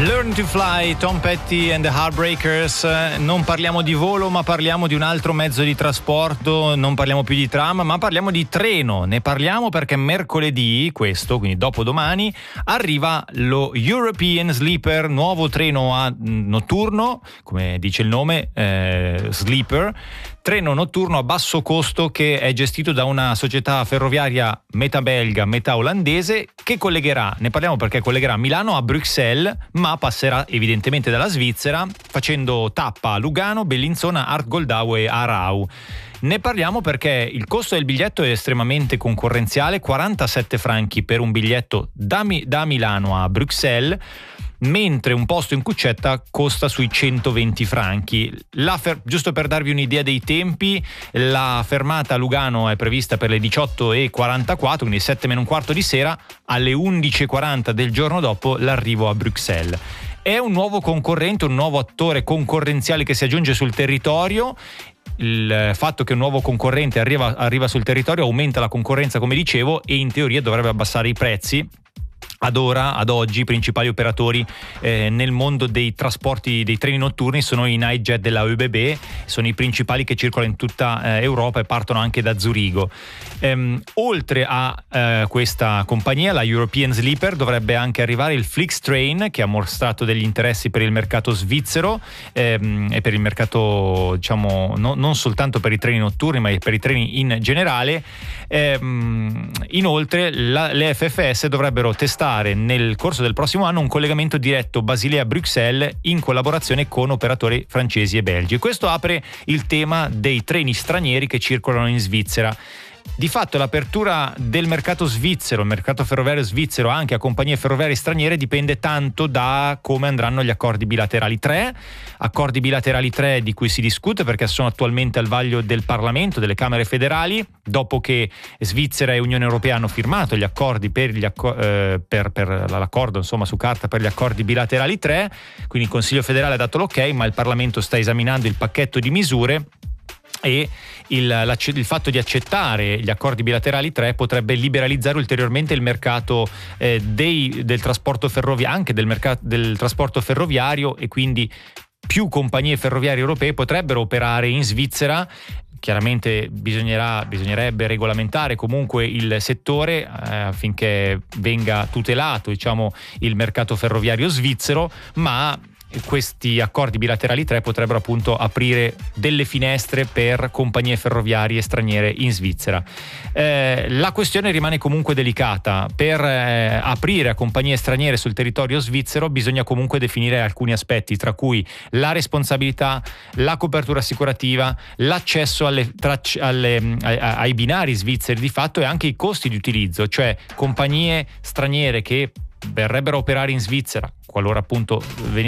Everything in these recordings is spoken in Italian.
Learn to Fly, Tom Petty and the Heartbreakers. Non parliamo di volo, ma parliamo di un altro mezzo di trasporto. Non parliamo più di tram, ma parliamo di treno. Ne parliamo perché mercoledì, quindi dopodomani, arriva lo European Sleeper, nuovo treno notturno, come dice il nome, Sleeper. Treno notturno a basso costo che è gestito da una società ferroviaria metà belga, metà olandese, che collegherà, ne parliamo perché collegherà Milano a Bruxelles, ma passerà evidentemente dalla Svizzera, facendo tappa a Lugano, Bellinzona, Artgoldau e Aarau. Ne parliamo perché il costo del biglietto è estremamente concorrenziale, 47 franchi per un biglietto da Milano a Bruxelles, mentre un posto in cuccetta costa sui 120 franchi. Giusto per darvi un'idea dei tempi, la fermata a Lugano è prevista per le 18:44, quindi 7 meno un quarto di sera, alle 11:40 del giorno dopo l'arrivo a Bruxelles. È un nuovo concorrente, un nuovo attore concorrenziale che si aggiunge sul territorio. Il fatto che un nuovo concorrente arriva sul territorio aumenta la concorrenza, come dicevo, e in teoria dovrebbe abbassare i prezzi. Ad oggi i principali operatori nel mondo dei trasporti, dei treni notturni, sono i Nightjet della ÖBB, sono i principali che circolano in tutta Europa e partono anche da Zurigo. Oltre a questa compagnia, la European Sleeper, dovrebbe anche arrivare il Flixtrain, che ha mostrato degli interessi per il mercato svizzero e per il mercato, diciamo, non soltanto per i treni notturni, ma per i treni in generale. Inoltre le FFS dovrebbero testare nel corso del prossimo anno un collegamento diretto Basilea-Bruxelles in collaborazione con operatori francesi e belgi. Questo apre il tema dei treni stranieri che circolano in Svizzera. Di fatto l'apertura del mercato svizzero, il mercato ferroviario svizzero anche a compagnie ferroviarie straniere, dipende tanto da come andranno gli accordi bilaterali 3 di cui si discute perché sono attualmente al vaglio del Parlamento, delle Camere federali, dopo che Svizzera e Unione Europea hanno firmato gli accordi per l'accordo, insomma, su carta per gli accordi bilaterali 3, quindi il Consiglio federale ha dato l'ok, ma il Parlamento sta esaminando il pacchetto di misure. E il fatto di accettare gli accordi bilaterali 3 potrebbe liberalizzare ulteriormente il mercato del trasporto ferroviario, anche del trasporto ferroviario, e quindi più compagnie ferroviarie europee potrebbero operare in Svizzera. Chiaramente bisognerebbe regolamentare comunque il settore affinché venga tutelato, diciamo, il mercato ferroviario svizzero, ma questi accordi bilaterali 3 potrebbero appunto aprire delle finestre per compagnie ferroviarie straniere in Svizzera. La questione rimane comunque delicata. Per aprire a compagnie straniere sul territorio svizzero bisogna comunque definire alcuni aspetti, tra cui la responsabilità, la copertura assicurativa, l'accesso ai binari svizzeri di fatto, e anche i costi di utilizzo, cioè compagnie straniere che verrebbero a operare in Svizzera, qualora appunto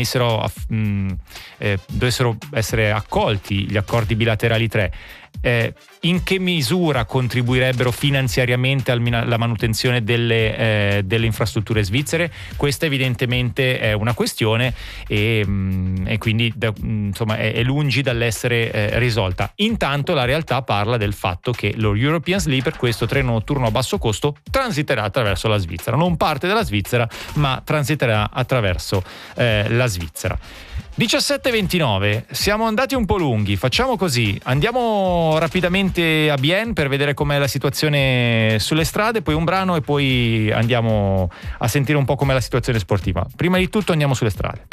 dovessero essere accolti gli accordi bilaterali 3, in che misura contribuirebbero finanziariamente alla manutenzione delle infrastrutture svizzere? Questa evidentemente è una questione e quindi insomma è lungi dall'essere risolta. Intanto la realtà parla del fatto che lo European Sleeper, questo treno notturno a basso costo, transiterà attraverso la Svizzera, non parte dalla Svizzera ma transiterà attraverso la Svizzera. 17:29, siamo andati un po' lunghi, facciamo così, andiamo rapidamente a Bienne per vedere com'è la situazione sulle strade, poi un brano e poi andiamo a sentire un po' com'è la situazione sportiva. Prima di tutto andiamo sulle strade.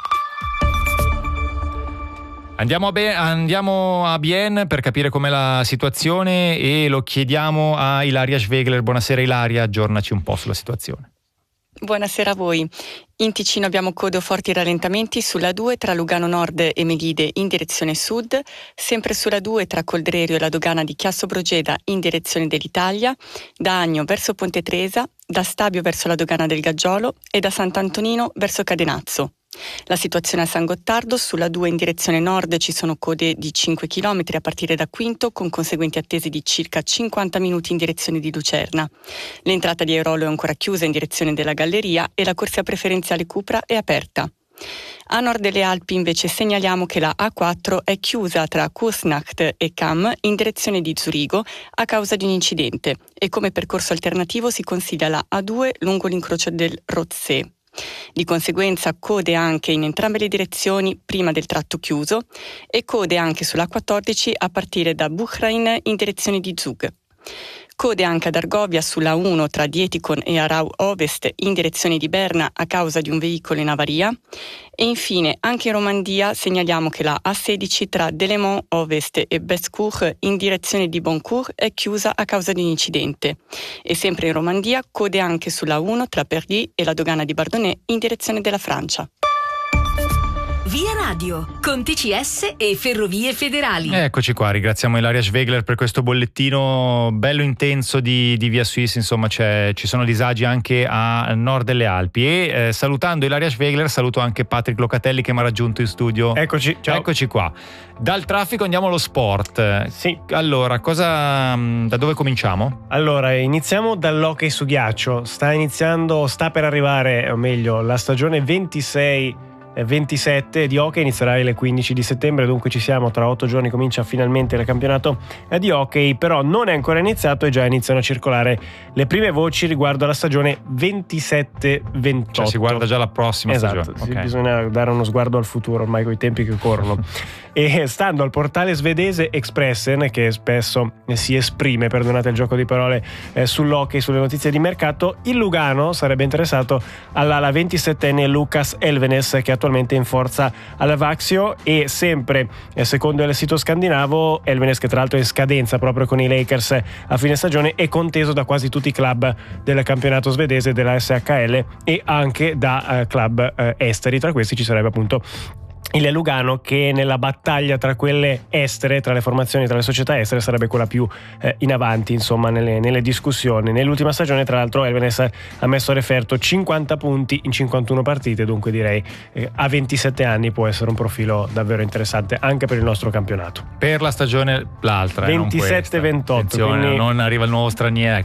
Andiamo a Bienne per capire com'è la situazione e lo chiediamo a Ilaria Schwegler. Buonasera Ilaria, aggiornaci un po' sulla situazione. Buonasera a voi. In Ticino abbiamo code o forti rallentamenti sulla 2 tra Lugano Nord e Melide in direzione sud, sempre sulla 2 tra Coldrerio e la dogana di Chiasso Brogeda in direzione dell'Italia, da Agno verso Ponte Tresa, da Stabio verso la dogana del Gaggiolo e da Sant'Antonino verso Cadenazzo. La situazione a San Gottardo, sulla 2 in direzione nord ci sono code di 5 km a partire da Quinto, con conseguenti attese di circa 50 minuti in direzione di Lucerna. L'entrata di Airolo è ancora chiusa in direzione della Galleria e la corsia preferenziale Cupra è aperta. A nord delle Alpi invece segnaliamo che la A4 è chiusa tra Kursnacht e Cham in direzione di Zurigo a causa di un incidente e come percorso alternativo si consiglia la A2 lungo l'incrocio del Rothsee. Di conseguenza code anche in entrambe le direzioni prima del tratto chiuso e code anche sulla 14 a partire da Buchrein in direzione di Zug. Code anche ad Argovia sulla 1 tra Dietikon e Arau Ovest in direzione di Berna a causa di un veicolo in avaria. E infine anche in Romandia segnaliamo che la A16 tra Delémont Ovest e Bescourt in direzione di Boncourt è chiusa a causa di un incidente. E sempre in Romandia code anche sulla 1 tra Pergy e la dogana di Bardonnay in direzione della Francia. Via Radio, con TCS e Ferrovie Federali. Eccoci qua, ringraziamo Ilaria Schwegler per questo bollettino bello intenso di Via Suisse. Insomma ci sono disagi anche a nord delle Alpi e salutando Ilaria Schwegler saluto anche Patrick Locatelli che mi ha raggiunto in studio. Eccoci, ciao. Eccoci qua. Dal traffico andiamo allo sport. Sì. Allora, da dove cominciamo? Allora, iniziamo dall'hockey su ghiaccio. Sta per arrivare, o meglio, la stagione 26-27 di hockey, inizierà il 15 di settembre, dunque ci siamo, tra 8 giorni comincia finalmente il campionato di hockey, però non è ancora iniziato e già iniziano a circolare le prime voci riguardo alla stagione 27-28. Cioè si guarda già la prossima stagione. Okay. Bisogna dare uno sguardo al futuro ormai con i tempi che corrono. E stando al portale svedese Expressen, che spesso si esprime, perdonate il gioco di parole, sull'hockey, sulle notizie di mercato, il Lugano sarebbe interessato all'ala 27enne Lukas Elvenes, che attualmente è in forza alla Vaxio, e sempre secondo il sito scandinavo Elvenes, che tra l'altro è in scadenza proprio con i Lakers a fine stagione, è conteso da quasi tutti i club del campionato svedese della SHL e anche da club esteri. Tra questi ci sarebbe appunto il Lugano, che nella battaglia tra quelle estere, tra le formazioni, tra le società estere, sarebbe quella più in avanti, insomma, nelle discussioni. Nell'ultima stagione, tra l'altro, Elvenes ha messo a referto 50 punti in 51 partite, dunque direi a 27 anni può essere un profilo davvero interessante anche per il nostro campionato. Per la stagione l'altra 27-28, quindi non arriva il nuovo straniero.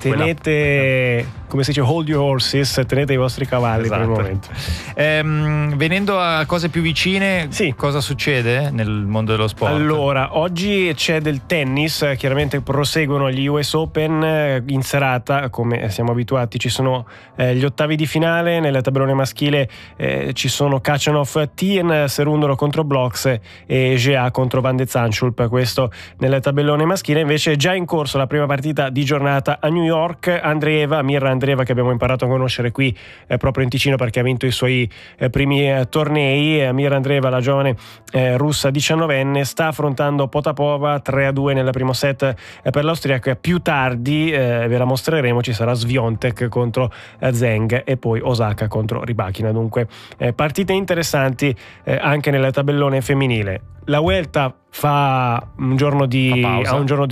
Tenete, come si dice, hold your horses, tenete i vostri cavalli, esatto, per il momento. Venendo a cose più vicine, sì, cosa succede nel mondo dello sport? Allora, oggi c'è del tennis, chiaramente proseguono gli US Open in serata, come siamo abituati, ci sono gli ottavi di finale. Nel tabellone maschile ci sono Khachanov, Thien, Serundolo contro Blox e Gea contro Van de Zandschulp, questo nel tabellone maschile. Invece è già in corso la prima partita di giornata a New York. Mirra Andreeva, che abbiamo imparato a conoscere qui proprio in Ticino perché ha vinto i suoi primi tornei. Mirra Andreeva, la giovane russa 19enne, sta affrontando Potapova 3-2 nel primo set per l'austriaca. Più tardi ve la mostreremo, ci sarà Swiatek contro Zheng e poi Osaka contro Rybakina, dunque partite interessanti anche nel tabellone femminile. La Vuelta fa un giorno di